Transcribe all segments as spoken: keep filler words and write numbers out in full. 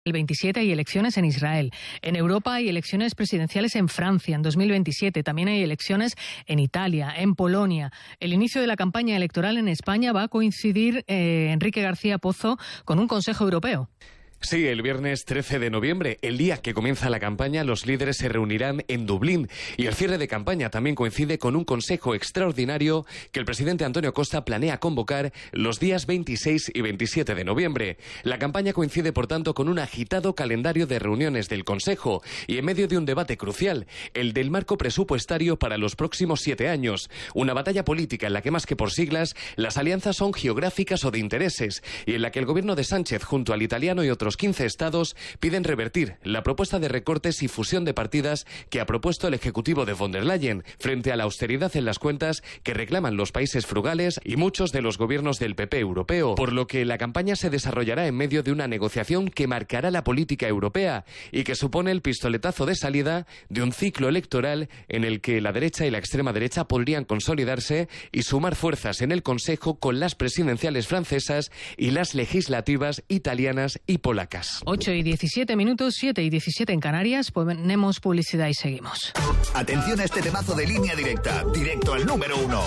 El veintisiete hay elecciones en Israel. En Europa hay elecciones presidenciales en Francia en dos mil veintisiete. También hay elecciones en Italia, en Polonia. El inicio de la campaña electoral en España va a coincidir, eh, Enrique García Pozo, con un Consejo Europeo. Sí, el viernes trece de noviembre, el día que comienza la campaña, los líderes se reunirán en Dublín y el cierre de campaña también coincide con un consejo extraordinario que el presidente Antonio Costa planea convocar los días veintiséis y veintisiete de noviembre. La campaña coincide, por tanto, con un agitado calendario de reuniones del Consejo y en medio de un debate crucial, el del marco presupuestario para los próximos siete años. Una batalla política en la que, más que por siglas, las alianzas son geográficas o de intereses y en la que el gobierno de Sánchez, junto al italiano y otros quince estados, piden revertir la propuesta de recortes y fusión de partidas que ha propuesto el ejecutivo de von der Leyen frente a la austeridad en las cuentas que reclaman los países frugales y muchos de los gobiernos del P P europeo, por lo que la campaña se desarrollará en medio de una negociación que marcará la política europea y que supone el pistoletazo de salida de un ciclo electoral en el que la derecha y la extrema derecha podrían consolidarse y sumar fuerzas en el Consejo con las presidenciales francesas y las legislativas italianas y polacas. ocho y diecisiete minutos, siete y diecisiete en Canarias. Ponemos publicidad y seguimos. Atención a este temazo de Línea Directa, directo al número uno.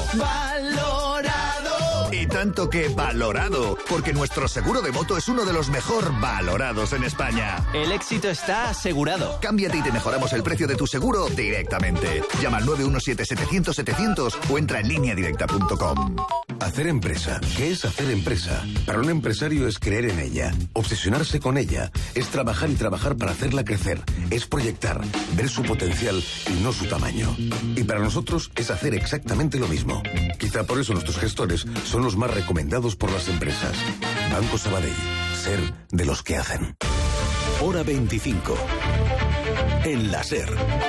¡Valorado! Y tanto que valorado, porque nuestro seguro de moto es uno de los mejor valorados en España. El éxito está asegurado. Cámbiate y te mejoramos el precio de tu seguro directamente. Llama al nueve uno siete setecientos setecientos o entra en línea directa punto com. Hacer empresa. ¿Qué es hacer empresa? Para un empresario es creer en ella, obsesionarse con ella, es trabajar y trabajar para hacerla crecer, es proyectar, ver su potencial y no su tamaño. Y para nosotros es hacer exactamente lo mismo. Quizá por eso nuestros gestores son los más recomendados por las empresas. Banco Sabadell, ser de los que hacen. Hora veinticinco. En la SER.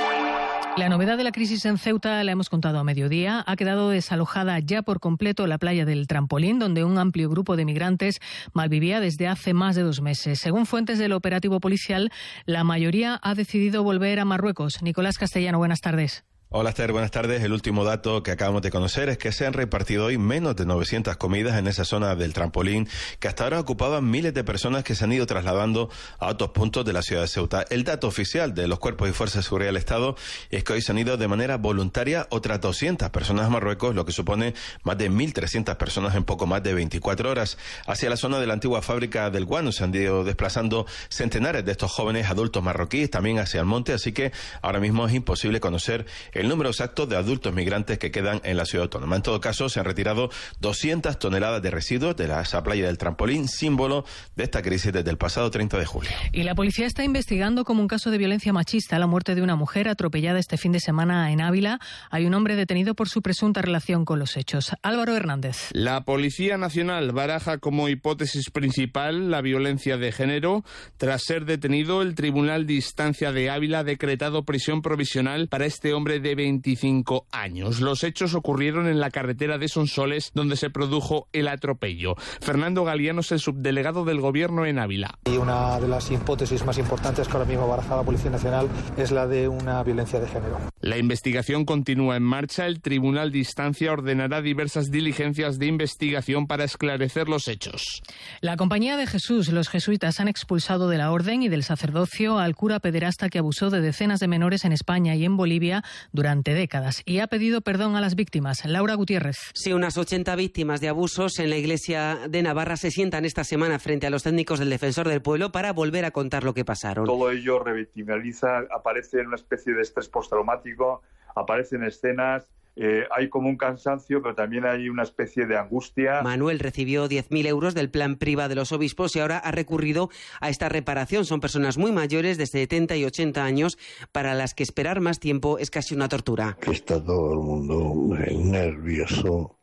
La novedad de la crisis en Ceuta la hemos contado a mediodía. Ha quedado desalojada ya por completo la playa del Trampolín, donde un amplio grupo de migrantes malvivía desde hace más de dos meses. Según fuentes del operativo policial, la mayoría ha decidido volver a Marruecos. Nicolás Castellano, buenas tardes. Hola Esther, buenas tardes. El último dato que acabamos de conocer es que se han repartido hoy menos de novecientas comidas en esa zona del Trampolín, que hasta ahora ocupaban miles de personas que se han ido trasladando a otros puntos de la ciudad de Ceuta. El dato oficial de los cuerpos y fuerzas de seguridad del Estado es que hoy se han ido de manera voluntaria otras doscientas personas a Marruecos, lo que supone más de mil trescientas personas en poco más de veinticuatro horas. Hacia la zona de la antigua fábrica del guano se han ido desplazando centenares de estos jóvenes adultos marroquíes, también hacia el monte, así que ahora mismo es imposible conocer el número exacto de adultos migrantes que quedan en la ciudad autónoma. En todo caso, se han retirado doscientas toneladas de residuos de la, esa playa del Trampolín, símbolo de esta crisis desde el pasado treinta de julio. Y la policía está investigando como un caso de violencia machista la muerte de una mujer atropellada este fin de semana en Ávila. Hay un hombre detenido por su presunta relación con los hechos. Álvaro Hernández. La Policía Nacional baraja como hipótesis principal la violencia de género. Tras ser detenido, el Tribunal de Instancia de Ávila ha decretado prisión provisional para este hombre de veinticinco años. Los hechos ocurrieron en la carretera de Sonsoles, donde se produjo el atropello. Fernando Galiano es el subdelegado del Gobierno en Ávila. Y una de las hipótesis más importantes que ahora mismo baraja la Policía Nacional es la de una violencia de género. La investigación continúa en marcha. El Tribunal de Instancia ordenará diversas diligencias de investigación para esclarecer los hechos. La Compañía de Jesús, los jesuitas, han expulsado de la orden y del sacerdocio al cura pederasta que abusó de decenas de menores en España y en Bolivia durante décadas y ha pedido perdón a las víctimas. Laura Gutiérrez. Sí, unas ochenta víctimas de abusos en la Iglesia de Navarra se sientan esta semana frente a los técnicos del Defensor del Pueblo para volver a contar lo que pasaron. Todo ello revictimaliza, aparece en una especie de estrés postraumático, aparecen escenas. Eh, hay como un cansancio, pero también hay una especie de angustia. Manuel recibió diez mil euros del plan Priva de los obispos y ahora ha recurrido a esta reparación. Son personas muy mayores, de setenta y ochenta años, para las que esperar más tiempo es casi una tortura. Está todo el mundo nervioso,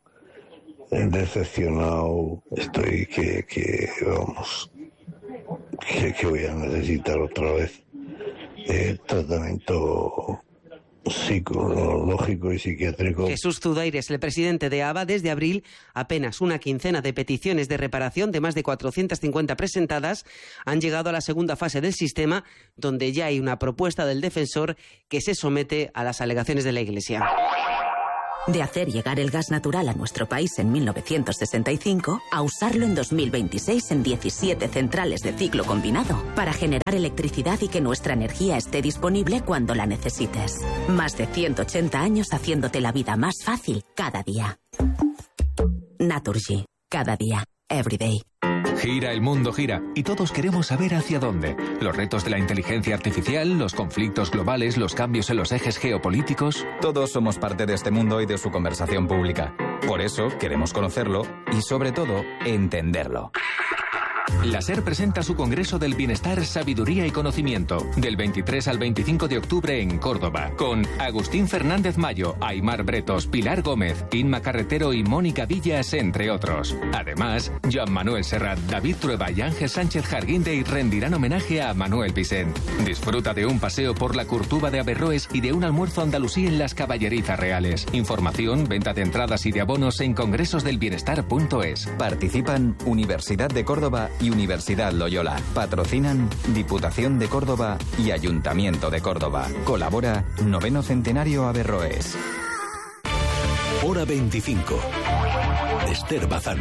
decepcionado. Estoy que, que vamos, que, que voy a necesitar otra vez eh, tratamiento psicológico y psiquiátrico. Jesús Zudaires, el presidente de A B A, desde abril, apenas una quincena de peticiones de reparación de más de cuatrocientas cincuenta presentadas han llegado a la segunda fase del sistema, donde ya hay una propuesta del defensor que se somete a las alegaciones de la Iglesia. De hacer llegar el gas natural a nuestro país en mil novecientos sesenta y cinco a usarlo en dos mil veintiséis en diecisiete centrales de ciclo combinado para generar electricidad y que nuestra energía esté disponible cuando la necesites. Más de ciento ochenta años haciéndote la vida más fácil cada día. Naturgy. Cada día. Every day. Gira, el mundo gira, y todos queremos saber hacia dónde. Los retos de la inteligencia artificial, los conflictos globales, los cambios en los ejes geopolíticos. Todos somos parte de este mundo y de su conversación pública. Por eso queremos conocerlo y, sobre todo, entenderlo. La SER presenta su Congreso del Bienestar, Sabiduría y Conocimiento, del veintitrés al veinticinco de octubre en Córdoba, con Agustín Fernández Mayo, Aimar Bretos, Pilar Gómez, Inma Carretero y Mónica Villas, entre otros. Además, Joan Manuel Serrat, David Trueba y Ángel Sánchez Jarguindey rendirán homenaje a Manuel Vicent. Disfruta de un paseo por la Curtuba de Averroes y de un almuerzo andalusí en las Caballerizas Reales. Información, venta de entradas y de abonos en congresosdelbienestar punto es. Participan Universidad de Córdoba y Universidad Loyola. Patrocinan Diputación de Córdoba y Ayuntamiento de Córdoba. Colabora Noveno Centenario Averroes. Hora veinticinco. Esther Bazán.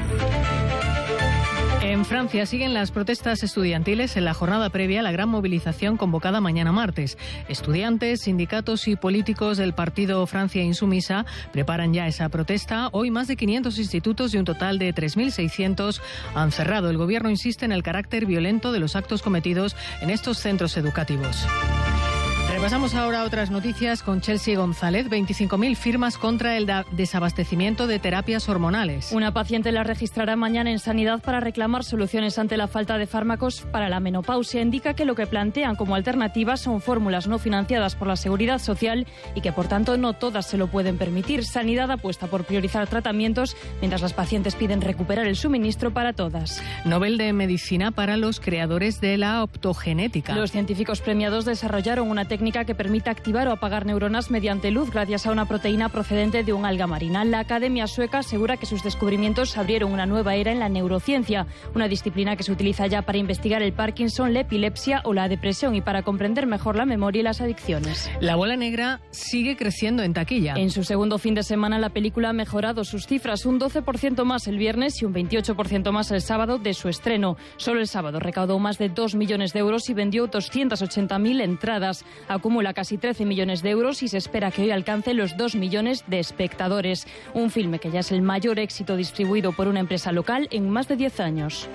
En Francia siguen las protestas estudiantiles en la jornada previa a la gran movilización convocada mañana martes. Estudiantes, sindicatos y políticos del partido Francia Insumisa preparan ya esa protesta. Hoy más de quinientos institutos y un total de tres mil seiscientos han cerrado. El gobierno insiste en el carácter violento de los actos cometidos en estos centros educativos. Repasamos ahora otras noticias con Chelsea González. veinticinco mil firmas contra el desabastecimiento de terapias hormonales. Una paciente la registrará mañana en Sanidad para reclamar soluciones ante la falta de fármacos para la menopausia. Indica que lo que plantean como alternativas son fórmulas no financiadas por la Seguridad Social y que, por tanto, no todas se lo pueden permitir. Sanidad apuesta por priorizar tratamientos, mientras las pacientes piden recuperar el suministro para todas. Nobel de Medicina para los creadores de la optogenética. Los científicos premiados desarrollaron una técnica que permite activar o apagar neuronas mediante luz gracias a una proteína procedente de un alga marina. La Academia Sueca asegura que sus descubrimientos abrieron una nueva era en la neurociencia, una disciplina que se utiliza ya para investigar el Parkinson, la epilepsia o la depresión y para comprender mejor la memoria y las adicciones. La bola negra sigue creciendo en taquilla. En su segundo fin de semana, la película ha mejorado sus cifras, un doce por ciento más el viernes y un veintiocho por ciento más el sábado de su estreno. Solo el sábado recaudó más de dos millones de euros y vendió doscientas ochenta mil entradas. Acumula casi trece millones de euros y se espera que hoy alcance los dos millones de espectadores. Un filme que ya es el mayor éxito distribuido por una empresa local en más de diez años.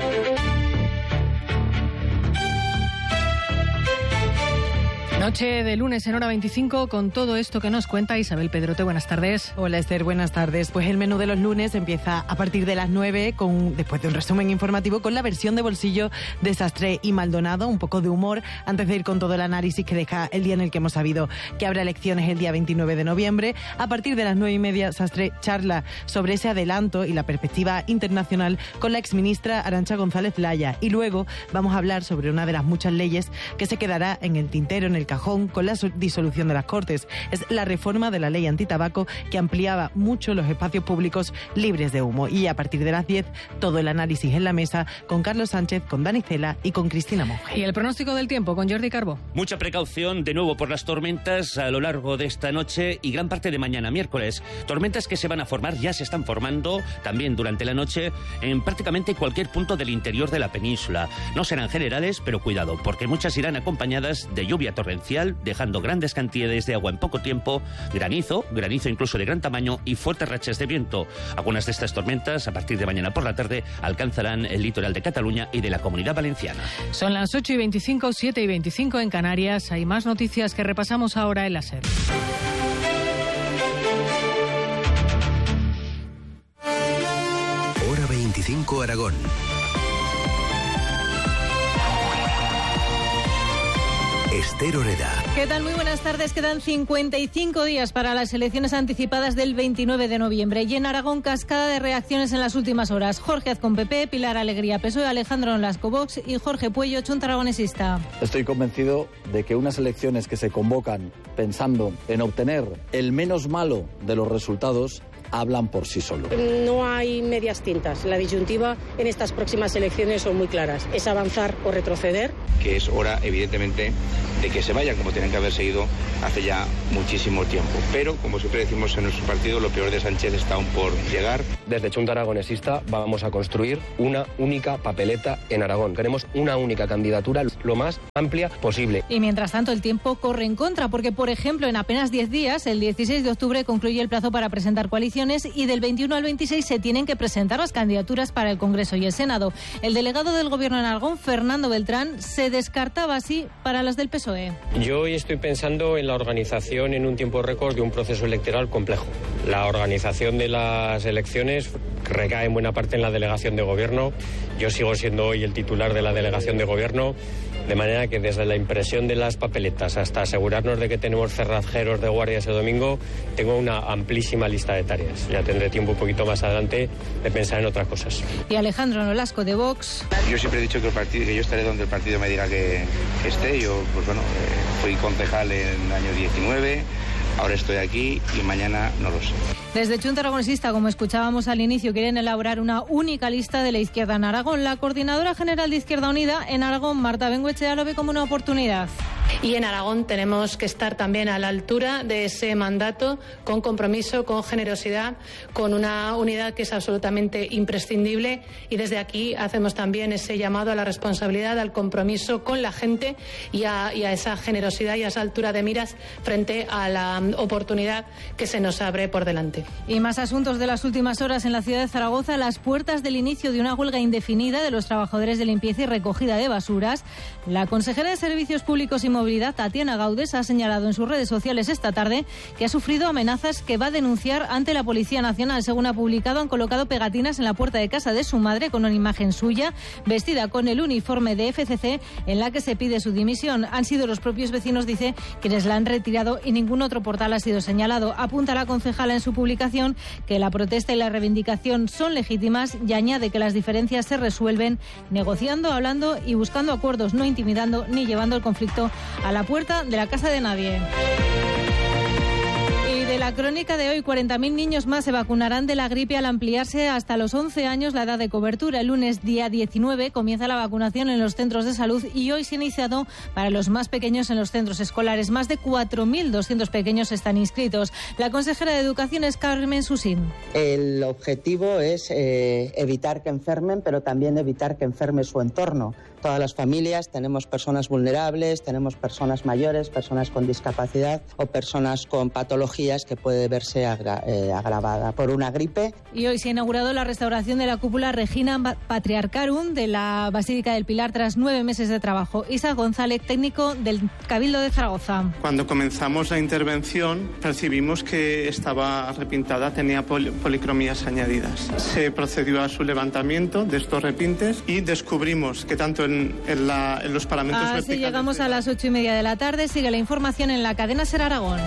Noche de lunes en Hora veinticinco con todo esto que nos cuenta Isabel Pedrote. Buenas tardes. Hola Esther, buenas tardes. Pues el menú de los lunes empieza a partir de las nueve, con, después de un resumen informativo, con la versión de bolsillo de Sastre y Maldonado, un poco de humor, antes de ir con todo el análisis que deja el día en el que hemos sabido que habrá elecciones el día veintinueve de noviembre. A partir de las nueve y media, Sastre charla sobre ese adelanto y la perspectiva internacional con la exministra Arantxa González Laya. Y luego vamos a hablar sobre una de las muchas leyes que se quedará en el tintero, en el cajón con la disolución de las Cortes. Es la reforma de la ley antitabaco que ampliaba mucho los espacios públicos libres de humo. Y a partir de las diez, todo el análisis en la mesa con Carlos Sánchez, con Dani Cela y con Cristina Monge. Y el pronóstico del tiempo con Jordi Carbó. Mucha precaución de nuevo por las tormentas a lo largo de esta noche y gran parte de mañana miércoles. Tormentas que se van a formar, ya se están formando también durante la noche en prácticamente cualquier punto del interior de la península. No serán generales, pero cuidado, porque muchas irán acompañadas de lluvia torrencial, dejando grandes cantidades de agua en poco tiempo, granizo, granizo incluso de gran tamaño y fuertes rachas de viento. Algunas de estas tormentas, a partir de mañana por la tarde, alcanzarán el litoral de Cataluña y de la Comunidad Valenciana. Son las ocho y veinticinco, siete y veinticinco en Canarias. Hay más noticias que repasamos ahora en la SER. Hora veinticinco Aragón. Esther Oreda. ¿Qué tal? Muy buenas tardes. Quedan cincuenta y cinco días para las elecciones anticipadas del veintinueve de noviembre. Y en Aragón, cascada de reacciones en las últimas horas. Jorge Azcón, P P, Pilar Alegría, P S O E, Alejandro Nolasco, Vox y Jorge Puello, Chunta Aragonesista. Estoy convencido de que unas elecciones que se convocan pensando en obtener el menos malo de los resultados hablan por sí solos. No hay medias tintas. La disyuntiva en estas próximas elecciones son muy claras. Es avanzar o retroceder. Que es hora, evidentemente, de que se vayan, como tienen que haberse ido hace ya muchísimo tiempo. Pero, como siempre decimos en nuestro partido, lo peor de Sánchez está aún por llegar. Desde Chunta Aragonesista vamos a construir una única papeleta en Aragón. Queremos una única candidatura lo más amplia posible. Y mientras tanto el tiempo corre en contra, porque por ejemplo en apenas diez días, el dieciséis de octubre, concluye el plazo para presentar coaliciones y del veintiuno al veintiséis se tienen que presentar las candidaturas para el Congreso y el Senado. El delegado del Gobierno en Aragón, Fernando Beltrán, se descartaba así para las del P S O E. Yo hoy estoy pensando en la organización en un tiempo récord de un proceso electoral complejo. La organización de las elecciones recae en buena parte en la delegación de Gobierno. Yo sigo siendo hoy el titular de la delegación de Gobierno, de manera que desde la impresión de las papeletas hasta asegurarnos de que tenemos cerrajeros de guardia ese domingo, tengo una amplísima lista de tareas. Ya tendré tiempo un poquito más adelante de pensar en otras cosas. Y Alejandro Nolasco, de Vox. Yo siempre he dicho que, el partido, que yo estaré donde el partido me diga que, que esté. Yo, pues bueno, eh, fui concejal en el año diecinueve, ahora estoy aquí y mañana no lo sé. Desde Chunta Aragonesista, como escuchábamos al inicio, quieren elaborar una única lista de la izquierda en Aragón. La coordinadora general de Izquierda Unida en Aragón, Marta Bengoechea, lo ve como una oportunidad. Y en Aragón tenemos que estar también a la altura de ese mandato, con compromiso, con generosidad, con una unidad que es absolutamente imprescindible. Y desde aquí hacemos también ese llamado a la responsabilidad, al compromiso con la gente y a, y a esa generosidad y a esa altura de miras frente a la oportunidad que se nos abre por delante. Y más asuntos de las últimas horas en la ciudad de Zaragoza, las puertas del inicio de una huelga indefinida de los trabajadores de limpieza y recogida de basuras. La consejera de Servicios Públicos y Movilidad, Tatiana Gaudes, ha señalado en sus redes sociales esta tarde que ha sufrido amenazas que va a denunciar ante la Policía Nacional. Según ha publicado, han colocado pegatinas en la puerta de casa de su madre con una imagen suya, vestida con el uniforme de F C C, en la que se pide su dimisión. Han sido los propios vecinos, dice, quienes la han retirado y ningún otro portal ha sido señalado. Apunta la concejala en su publicación que la protesta y la reivindicación son legítimas y añade que las diferencias se resuelven negociando, hablando y buscando acuerdos, no intimidando ni llevando el conflicto a la puerta de la casa de nadie. De la crónica de hoy, cuarenta mil niños más se vacunarán de la gripe al ampliarse hasta los once años la edad de cobertura. El lunes día diecinueve comienza la vacunación en los centros de salud y hoy se ha iniciado para los más pequeños en los centros escolares. Más de cuatro mil doscientos pequeños están inscritos. La consejera de Educación es Carmen Susín. El objetivo es eh, evitar que enfermen, pero también evitar que enferme su entorno. Todas las familias tenemos personas vulnerables, tenemos personas mayores, personas con discapacidad o personas con patologías que puede verse agra eh, agravada por una gripe. Y hoy se ha inaugurado la restauración de la cúpula Regina Patriarcarum de la Basílica del Pilar tras nueve meses de trabajo. Isa González, técnico del Cabildo de Zaragoza. Cuando comenzamos la intervención percibimos que estaba repintada, tenía pol policromías añadidas. Se procedió a su levantamiento de estos repintes y descubrimos que tanto en En, en, la, en los paramentos Así verticales. Llegamos a las ocho y media de la tarde. Sigue la información en la cadena Ser Aragón.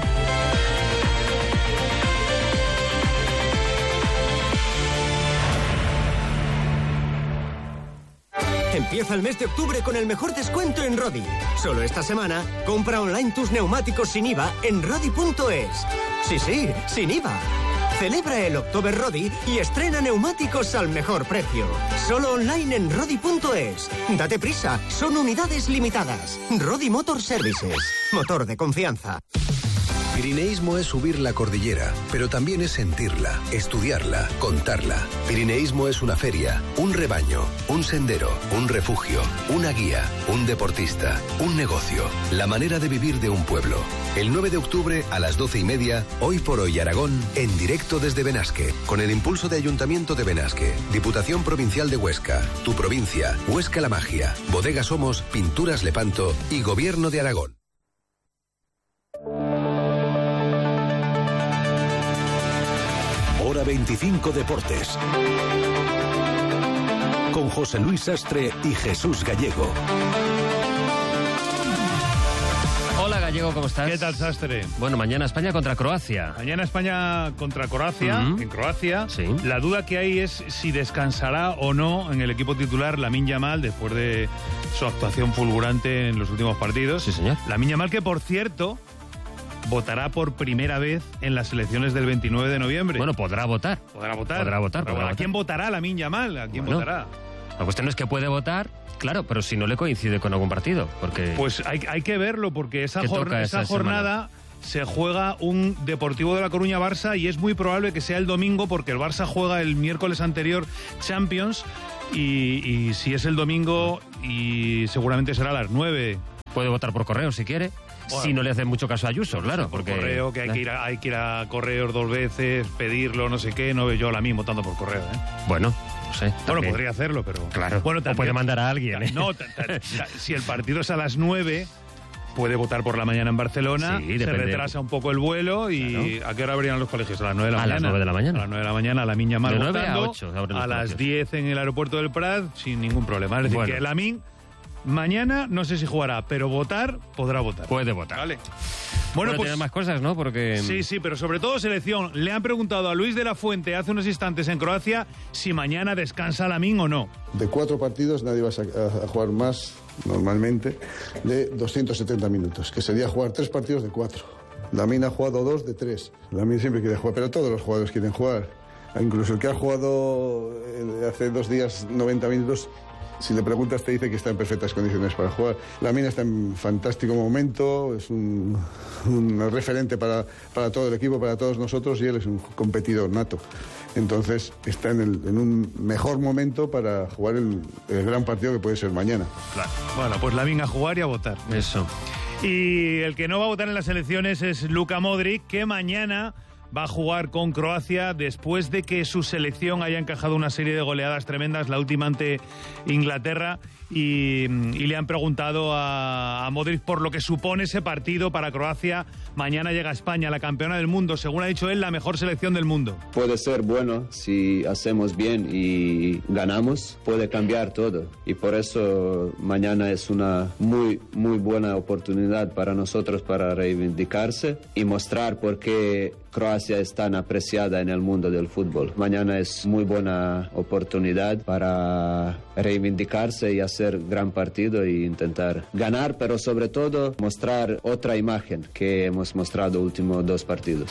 Empieza el mes de octubre con el mejor descuento en Rodi. Solo esta semana, compra online tus neumáticos sin I V A en Rodi punto es. Sí, sí, sin I V A. Celebra el October Rodi y estrena neumáticos al mejor precio. Solo online en Rodi punto es. Date prisa, son unidades limitadas. Rodi Motor Services. Motor de confianza. Pirineísmo es subir la cordillera, pero también es sentirla, estudiarla, contarla. Pirineísmo es una feria, un rebaño, un sendero, un refugio, una guía, un deportista, un negocio, la manera de vivir de un pueblo. El nueve de octubre a las doce y media, Hoy por Hoy Aragón, en directo desde Benasque, con el impulso de Ayuntamiento de Benasque, Diputación Provincial de Huesca, Tu Provincia, Huesca La Magia, Bodegas Somos, Pinturas Lepanto y Gobierno de Aragón. Hora veinticinco Deportes. Con José Luis Sastre y Jesús Gallego. Hola Gallego, ¿cómo estás? ¿Qué tal, Sastre? Bueno, mañana España contra Croacia. Mañana España contra Croacia, Uh-huh. en Croacia. Sí. La duda que hay es si descansará o no en el equipo titular Lamine Yamal después de su actuación fulgurante en los últimos partidos. Sí, señor. Lamine Yamal, que por cierto votará por primera vez en las elecciones del veintinueve de noviembre. Bueno, podrá votar. Podrá votar. Podrá votar. Pero podrá ¿a votar. quién votará Lamine Yamal? ¿A quién Bueno. votará? La cuestión es que puede votar, claro, pero si no le coincide con algún partido, porque... Pues hay, hay que verlo, porque esa, jor esa, esa jornada... semana? Se juega un Deportivo de La Coruña-Barça y es muy probable que sea el domingo porque el Barça juega el miércoles anterior Champions y, y si es el domingo y seguramente será a las nueve. Puede votar por correo si quiere, bueno, si no le hace mucho caso a Ayuso, claro. Por porque, correo, que hay que, ir a, hay que ir a correos dos veces, pedirlo, no sé qué, no veo yo a la misma votando por correo. ¿eh? Bueno, no sé. Bueno, también podría hacerlo, pero... Claro, bueno, también, o puede mandar a alguien. ¿eh? No, ta, ta, ta, si el partido es a las nueve... Puede votar por la mañana en Barcelona, sí, se retrasa un poco el vuelo y claro. ¿A qué hora abrían los colegios? A las nueve de la a mañana. A las nueve de la mañana. A las nueve de la mañana, la Miña Mal votando. De nueve a ocho abren los A las diez en el aeropuerto del Prat, sin ningún problema. Es decir, bueno. que Lamine mañana no sé si jugará, pero votar podrá votar. Puede votar. Vale. Bueno, Bueno, pues tiene más cosas, ¿no? Porque sí, sí, pero sobre todo selección. Le han preguntado a Luis de la Fuente hace unos instantes en Croacia si mañana descansa Lamine o no. De cuatro partidos nadie va a, a jugar más normalmente de doscientos setenta minutos, que sería jugar tres partidos de cuatro. Lamine ha jugado dos de tres. Lamine siempre quiere jugar, pero todos los jugadores quieren jugar. Incluso el que ha jugado hace dos días noventa minutos. Si le preguntas te dice que está en perfectas condiciones para jugar. Lamine está en fantástico momento, es un, un referente para, para todo el equipo, para todos nosotros, y él es un competidor nato. Entonces está en, el, en un mejor momento para jugar el, el gran partido que puede ser mañana. Claro. Bueno, pues Lamine a jugar y a votar. Eso. Y el que no va a votar en las elecciones es Luka Modric, que mañana va a jugar con Croacia después de que su selección haya encajado una serie de goleadas tremendas, la última ante Inglaterra, y, y le han preguntado a, a Modric por lo que supone ese partido para Croacia. Mañana llega a España, la campeona del mundo, según ha dicho él, la mejor selección del mundo. Puede ser bueno si hacemos bien y ganamos, puede cambiar todo, y por eso mañana es una muy, muy buena oportunidad para nosotros para reivindicarse y mostrar por qué Croacia es tan apreciada en el mundo del fútbol. Mañana es muy buena oportunidad para reivindicarse y hacer gran partido e intentar ganar, pero sobre todo mostrar otra imagen que hemos mostrado últimos dos partidos.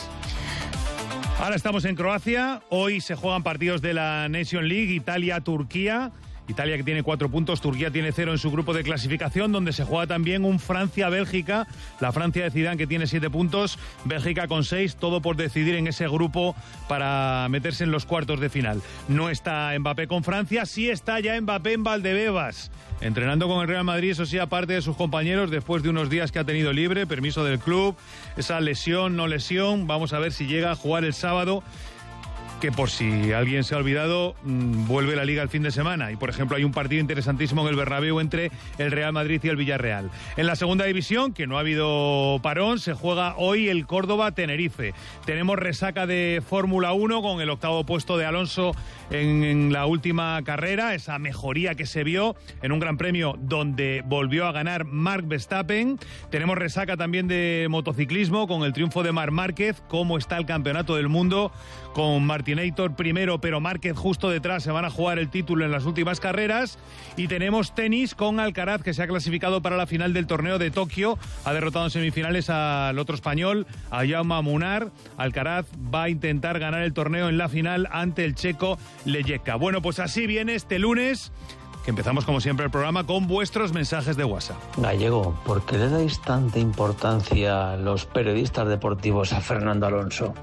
Ahora estamos en Croacia, hoy se juegan partidos de la Nation League, Italia-Turquía. Italia que tiene cuatro puntos, Turquía tiene cero en su grupo de clasificación, donde se juega también un Francia-Bélgica, la Francia de Zidane que tiene siete puntos, Bélgica con seis, todo por decidir en ese grupo para meterse en los cuartos de final. No está Mbappé con Francia, sí está ya Mbappé en Valdebebas, entrenando con el Real Madrid, eso sí, aparte de sus compañeros, después de unos días que ha tenido libre, permiso del club, esa lesión, no lesión, vamos a ver si llega a jugar el sábado, que por si alguien se ha olvidado, mmm, vuelve la Liga el fin de semana. Y, por ejemplo, hay un partido interesantísimo en el Bernabéu entre el Real Madrid y el Villarreal. En la segunda división, que no ha habido parón, se juega hoy el Córdoba-Tenerife. Tenemos resaca de Fórmula uno con el octavo puesto de Alonso en, en la última carrera, esa mejoría que se vio en un gran premio donde volvió a ganar Marc Verstappen. Tenemos resaca también de motociclismo con el triunfo de Marc Márquez. Cómo está el campeonato del mundo con Martinator primero, pero Márquez justo detrás. Se van a jugar el título en las últimas carreras. Y tenemos tenis con Alcaraz, que se ha clasificado para la final del torneo de Tokio. Ha derrotado en semifinales al otro español, a Jaume Munar. Alcaraz va a intentar ganar el torneo en la final ante el checo Leječka. Bueno, pues así viene este lunes, que empezamos como siempre el programa con vuestros mensajes de WhatsApp. Gallego, ¿por qué le dais tanta importancia los periodistas deportivos a Fernando Alonso?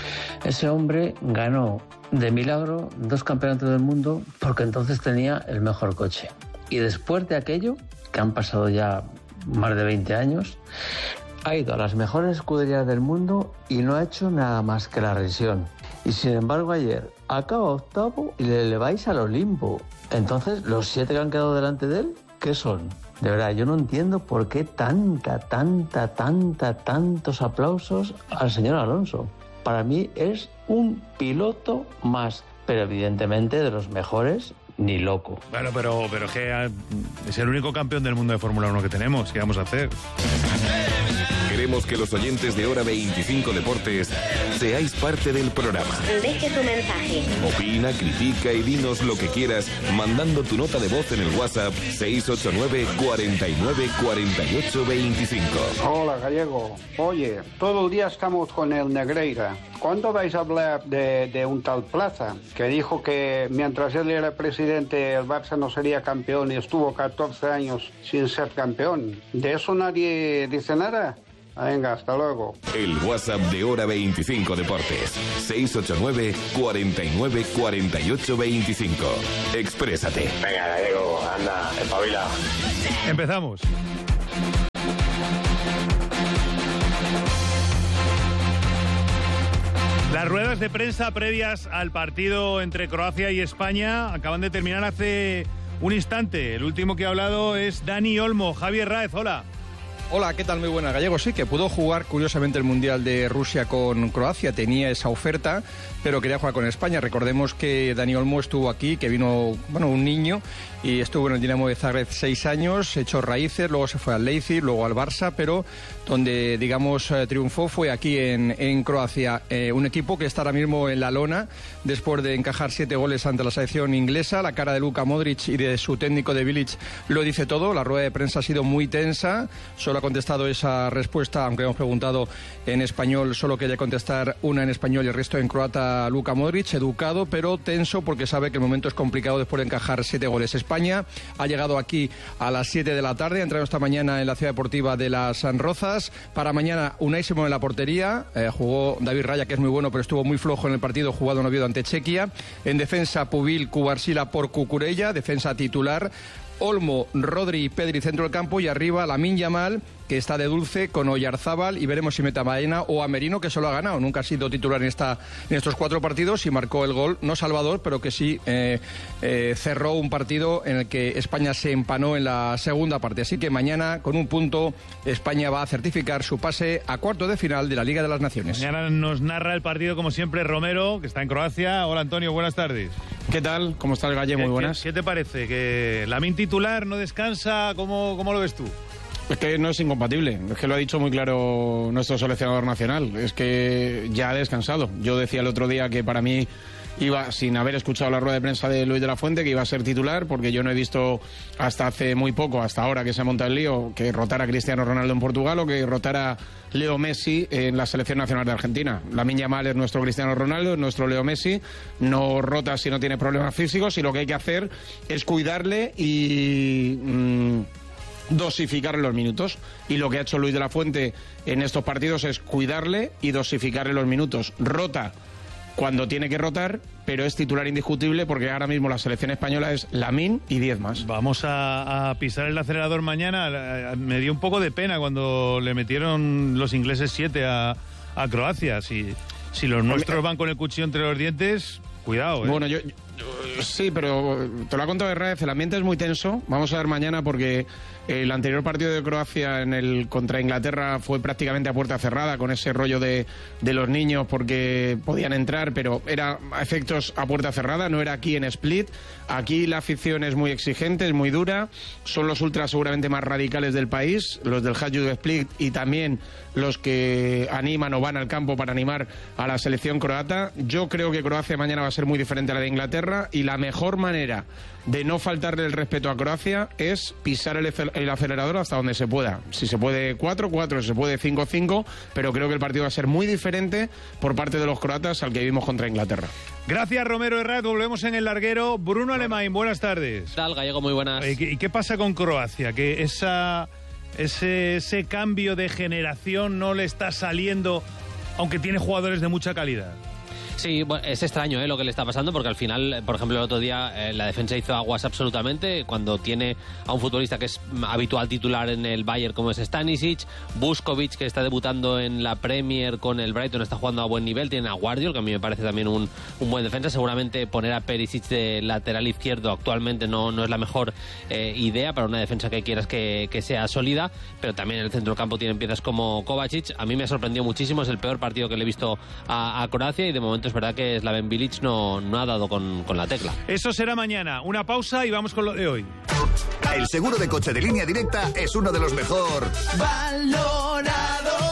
Ese hombre ganó de milagro dos campeonatos del mundo porque entonces tenía el mejor coche. Y después de aquello, que han pasado ya más de veinte años, ha ido a las mejores escuderías del mundo y no ha hecho nada más que la revisión. Y sin embargo ayer acaba octavo y le eleváis al Olimpo. Entonces, ¿los siete que han quedado delante de él, qué son? De verdad, yo no entiendo por qué tanta, tanta, tanta, tantos aplausos al señor Alonso. Para mí es un piloto más, pero evidentemente de los mejores, ni loco. Bueno, pero, pero es que es el único campeón del mundo de Fórmula uno que tenemos. ¿Qué vamos a hacer? Queremos que los oyentes de Hora veinticinco Deportes seáis parte del programa. Deje su mensaje. Opina, critica y dinos lo que quieras mandando tu nota de voz en el WhatsApp seis ocho nueve, cuarenta y nueve, cuarenta y ocho, veinticinco. Hola, Gallego. Oye, todo el día estamos con el Negreira. ¿Cuándo vais a hablar de, de un tal Plaza, que dijo que mientras él era presidente el Barça no sería campeón y estuvo catorce años sin ser campeón? ¿De eso nadie dice nada? Venga, hasta luego. El WhatsApp de Hora veinticinco Deportes. seis ocho nueve, cuarenta y nueve, cuarenta y ocho, veinticinco. Exprésate. Venga, Gallego, anda, espabila. Empezamos. Las ruedas de prensa previas al partido entre Croacia y España acaban de terminar hace un instante. El último que ha hablado es Dani Olmo. Javier Raez, hola. Hola, ¿qué tal? Muy buena, Gallego. Sí, que pudo jugar curiosamente el Mundial de Rusia con Croacia, tenía esa oferta, pero quería jugar con España. Recordemos que Dani Olmo estuvo aquí, que vino, bueno, un niño, y estuvo en el Dinamo de Zagreb seis años, echó raíces, luego se fue al Leipzig, luego al Barça, pero donde, digamos, triunfó fue aquí en, en Croacia. Eh, un equipo que está ahora mismo en la lona, después de encajar siete goles ante la selección inglesa. La cara de Luka Modric y de su técnico de Bilic lo dice todo. La rueda de prensa ha sido muy tensa, solo ha contestado esa respuesta, aunque hemos preguntado en español, solo quería contestar una en español y el resto en croata. Luka Modric, educado pero tenso porque sabe que el momento es complicado después de encajar siete goles. España ha llegado aquí a las siete de la tarde, ha entrado esta mañana en la ciudad deportiva de Las Rozas. Para mañana Unai Simón en la portería, eh, jugó David Raya, que es muy bueno pero estuvo muy flojo en el partido jugado en Oviedo ante Chequia. En defensa Pubil, Cubarsila por Cucurella, defensa titular. Olmo, Rodri y Pedri centro del campo, y arriba Lamine Yamal, que está de dulce con Oyarzábal, y veremos si mete a Baena o a Merino, que solo ha ganado, nunca ha sido titular en, esta, en estos cuatro partidos, y marcó el gol, no salvador, pero que sí eh, eh, cerró un partido en el que España se empanó en la segunda parte. Así que mañana, con un punto, España va a certificar su pase a cuarto de final de la Liga de las Naciones. Mañana nos narra el partido, como siempre, Romero, que está en Croacia. Hola, Antonio, buenas tardes. ¿Qué tal? ¿Cómo está el Galle? Muy buenas. ¿Qué, qué te parece? ¿Que Lamine titular no descansa? ¿Cómo, cómo lo ves tú? Es que no es incompatible, es que lo ha dicho muy claro nuestro seleccionador nacional, es que ya ha descansado. Yo decía el otro día que para mí iba, sin haber escuchado la rueda de prensa de Luis de la Fuente, que iba a ser titular, porque yo no he visto hasta hace muy poco, hasta ahora que se ha montado el lío, que rotara a Cristiano Ronaldo en Portugal o que rotara Leo Messi en la selección nacional de Argentina. Lamine Yamal es nuestro Cristiano Ronaldo, es nuestro Leo Messi, no rota si no tiene problemas físicos, y lo que hay que hacer es cuidarle y Mmm, dosificar los minutos, y lo que ha hecho Luis de la Fuente en estos partidos es cuidarle y dosificarle los minutos. Rota cuando tiene que rotar, pero es titular indiscutible porque ahora mismo la selección española es Lamine y diez más. Vamos a, a pisar el acelerador mañana. Me dio un poco de pena cuando le metieron los ingleses siete a, a Croacia. Si, si los nuestros van con el cuchillo entre los dientes, cuidado, ¿eh? Bueno, yo... Sí, pero te lo ha contado Herrera, el ambiente es muy tenso. Vamos a ver mañana porque el anterior partido de Croacia en el contra Inglaterra fue prácticamente a puerta cerrada, con ese rollo de, de los niños porque podían entrar, pero era a efectos a puerta cerrada, no era aquí en Split. Aquí la afición es muy exigente, es muy dura, son los ultras seguramente más radicales del país, los del Hajduk Split, y también los que animan o van al campo para animar a la selección croata. Yo creo que Croacia mañana va a ser muy diferente a la de Inglaterra, y la mejor manera de no faltarle el respeto a Croacia es pisar el, el acelerador hasta donde se pueda. Si se puede cuatro cuatro, si se puede cinco cinco, pero creo que el partido va a ser muy diferente por parte de los croatas al que vimos contra Inglaterra. Gracias, Romero Herrera. Volvemos en el larguero. Bruno Alemán, buenas tardes. ¿Qué tal, Gallego? Muy buenas. ¿Y qué, y qué pasa con Croacia? Que esa, ese, ese cambio de generación no le está saliendo, aunque tiene jugadores de mucha calidad. Sí, bueno, es extraño ¿eh? lo que le está pasando, porque al final, por ejemplo, el otro día eh, la defensa hizo aguas absolutamente cuando tiene a un futbolista que es habitual titular en el Bayern como es Stanisic, Vuskovic, que está debutando en la Premier con el Brighton, está jugando a buen nivel, tiene a Guardiol, que a mí me parece también un, un buen defensa. Seguramente poner a Perisic de lateral izquierdo actualmente no, no es la mejor eh, idea para una defensa que quieras que, que sea sólida, pero también en el centro del campo tienen piezas como Kovacic. A mí me sorprendió muchísimo, es el peor partido que le he visto a, a Croacia, y de momento es verdad que Slaven Bilic no, no ha dado con, con la tecla. Eso será mañana. Una pausa y vamos con lo de hoy. El seguro de coche de Línea Directa es uno de los mejor valorados.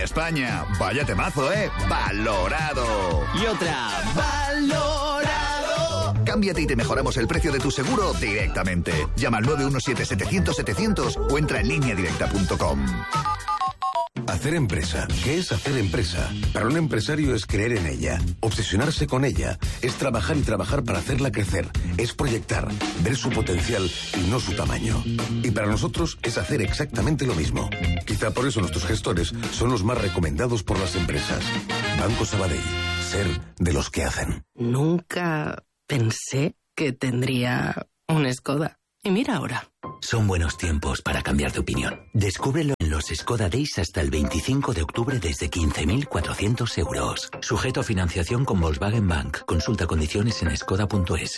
España. Vaya temazo, ¿eh? Valorado. Y otra, valorado. Cámbiate y te mejoramos el precio de tu seguro directamente. Llama al nueve uno siete, setecientos, setecientos o entra en línea directa punto com. Hacer empresa. ¿Qué es hacer empresa? Para un empresario es creer en ella, obsesionarse con ella, es trabajar y trabajar para hacerla crecer, es proyectar, ver su potencial y no su tamaño. Y para nosotros es hacer exactamente lo mismo. Quizá por eso nuestros gestores son los más recomendados por las empresas. Banco Sabadell. Ser de los que hacen. Nunca pensé que tendría un Skoda. Y mira ahora. Son buenos tiempos para cambiar de opinión. Descúbrelo en los Skoda Days hasta el veinticinco de octubre desde quince mil cuatrocientos euros. Sujeto a financiación con Volkswagen Bank. Consulta condiciones en skoda punto es.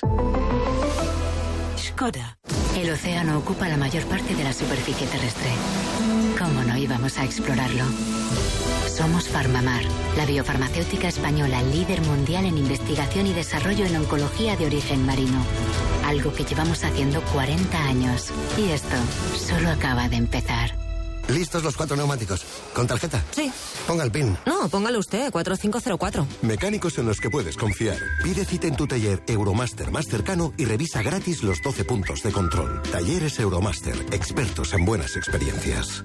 Skoda. El océano ocupa la mayor parte de la superficie terrestre. ¿Cómo no íbamos a explorarlo? Somos Farmamar, la biofarmacéutica española líder mundial en investigación y desarrollo en oncología de origen marino. Algo que llevamos haciendo cuarenta años. Y esto solo acaba de empezar. ¿Listos los cuatro neumáticos? ¿Con tarjeta? Sí. Ponga el PIN. No, póngalo usted, cuatro cinco cero cuatro. Mecánicos en los que puedes confiar. Pide cita en tu taller Euromaster más cercano y revisa gratis los doce puntos de control. Talleres Euromaster, expertos en buenas experiencias.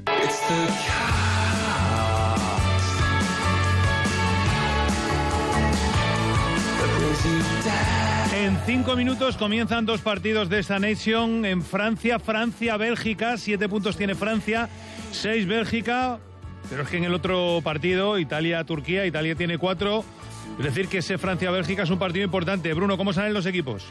En cinco minutos comienzan dos partidos de esta Nation en Francia. Francia-Bélgica, siete puntos tiene Francia, seis Bélgica, pero es que en el otro partido, Italia-Turquía, Italia tiene cuatro. Es decir, que ese Francia-Bélgica es un partido importante. Bruno, ¿cómo salen los equipos?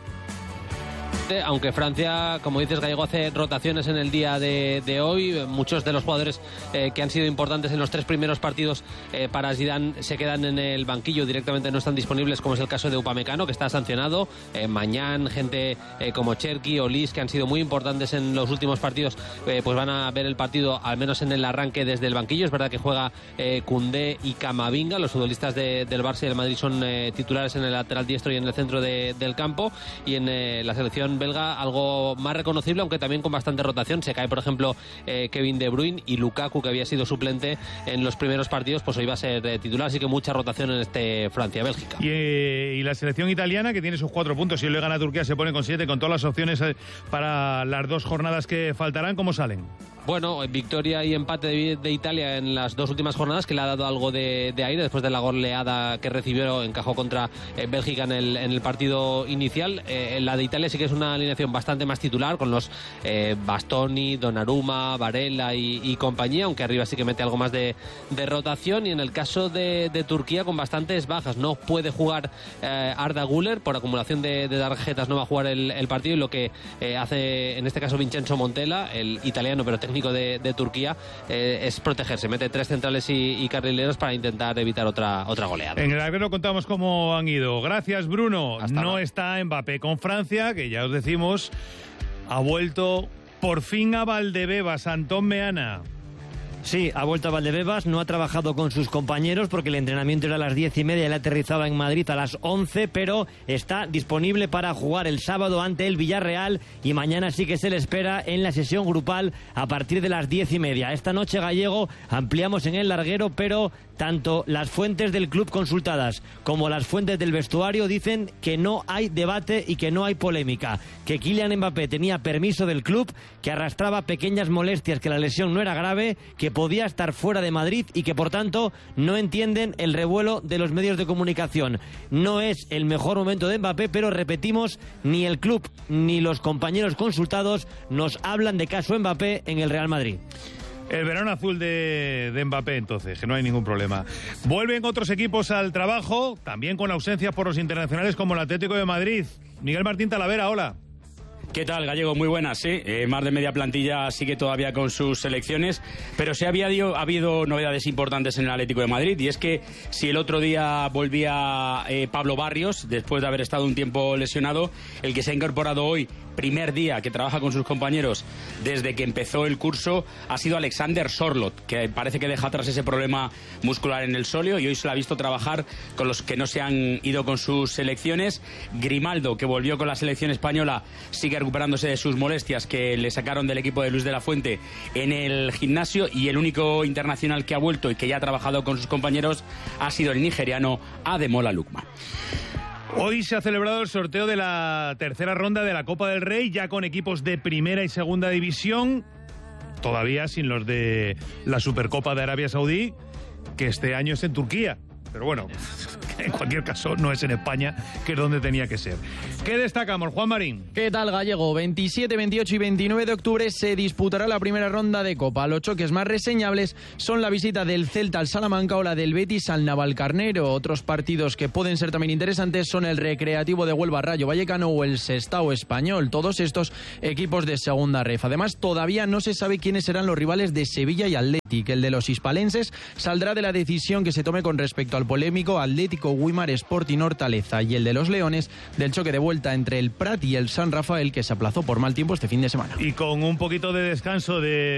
Aunque Francia, como dices, Gallego, hace rotaciones en el día de, de hoy. Muchos de los jugadores eh, que han sido importantes en los tres primeros partidos eh, para Zidane se quedan en el banquillo, directamente no están disponibles, como es el caso de Upamecano, que está sancionado. Eh, Mañán, gente eh, como Cherki o Lis, que han sido muy importantes en los últimos partidos, eh, pues van a ver el partido, al menos en el arranque, desde el banquillo. Es verdad que juega eh, Koundé y Camavinga. Los futbolistas de, del Barça y del Madrid son eh, titulares en el lateral diestro y en el centro de, del campo. Y en eh, la selección belga algo más reconocible, aunque también con bastante rotación. Se cae, por ejemplo, eh, Kevin De Bruyne, y Lukaku, que había sido suplente en los primeros partidos, pues hoy va a ser eh, titular, así que mucha rotación en este Francia-Bélgica. Y, eh, y la selección italiana, que tiene sus cuatro puntos, si hoy le gana a Turquía se pone con siete, con todas las opciones eh, para las dos jornadas que faltarán. ¿Cómo salen? Bueno, victoria y empate de, de Italia en las dos últimas jornadas, que le ha dado algo de, de aire después de la goleada que recibió, encajó contra eh, Bélgica en el, en el partido inicial. Eh, la de Italia sí que es una alineación bastante más titular, con los eh, Bastoni, Donnarumma, Varela y, y compañía, aunque arriba sí que mete algo más de, de rotación. Y en el caso de, de Turquía, con bastantes bajas. No puede jugar eh, Arda Güler, por acumulación de, de tarjetas no va a jugar el, el partido, y lo que eh, hace en este caso Vincenzo Montella, el italiano pero técnico De, de Turquía, eh, es protegerse. Mete tres centrales y, y carrileros para intentar evitar otra, otra goleada. En el albero contamos cómo han ido. Gracias, Bruno. Hasta no ahora. Está Mbappé con Francia, que ya os decimos, ha vuelto por fin a Valdebebas. Antón Meana. Sí, ha vuelto a Valdebebas, no ha trabajado con sus compañeros porque el entrenamiento era a las diez y media, él aterrizaba en Madrid a las once, pero está disponible para jugar el sábado ante el Villarreal, y mañana sí que se le espera en la sesión grupal a partir de las diez y media. Esta noche, Gallego, ampliamos en el larguero, pero tanto las fuentes del club consultadas como las fuentes del vestuario dicen que no hay debate y que no hay polémica, que Kylian Mbappé tenía permiso del club, que arrastraba pequeñas molestias, que la lesión no era grave, que podía estar fuera de Madrid y que por tanto no entienden el revuelo de los medios de comunicación. No es el mejor momento de Mbappé, pero repetimos, ni el club ni los compañeros consultados nos hablan de caso Mbappé en el Real Madrid. El verano azul de, de Mbappé, entonces, que no hay ningún problema. Vuelven otros equipos al trabajo, también con ausencias por los internacionales como el Atlético de Madrid. Miguel Martín Talavera, hola. ¿Qué tal, Gallego? Muy buenas, sí. Eh, más de media plantilla sigue todavía con sus selecciones, pero sí había dio, ha habido novedades importantes en el Atlético de Madrid, y es que si el otro día volvía eh, Pablo Barrios, después de haber estado un tiempo lesionado, el que se ha incorporado hoy primer día que trabaja con sus compañeros desde que empezó el curso ha sido Alexander Sorloth, que parece que deja atrás ese problema muscular en el sóleo y hoy se lo ha visto trabajar con los que no se han ido con sus selecciones. Grimaldo, que volvió con la selección española, sigue recuperándose de sus molestias que le sacaron del equipo de Luis de la Fuente en el gimnasio, y el único internacional que ha vuelto y que ya ha trabajado con sus compañeros ha sido el nigeriano Ademola Lookman. Hoy se ha celebrado el sorteo de la tercera ronda de la Copa del Rey, ya con equipos de primera y segunda división, todavía sin los de la Supercopa de Arabia Saudí, que este año es en Turquía. Pero bueno, en cualquier caso no es en España, que es donde tenía que ser. ¿Qué destacamos, Juan Marín? ¿Qué tal, Gallego? veintisiete, veintiocho y veintinueve de octubre se disputará la primera ronda de Copa. Los choques más reseñables son la visita del Celta al Salamanca o la del Betis al Navalcarnero. Otros partidos que pueden ser también interesantes son el Recreativo de Huelva Rayo Vallecano o el Sestao Español. Todos estos equipos de segunda ref. Además, todavía no se sabe quiénes serán los rivales de Sevilla y Athletic. El de los hispalenses saldrá de la decisión que se tome con respecto al polémico Atlético Guimar Sporting Hortaleza, y el de los leones del choque de vuelta entre el Prat y el San Rafael, que se aplazó por mal tiempo este fin de semana. Y con un poquito de descanso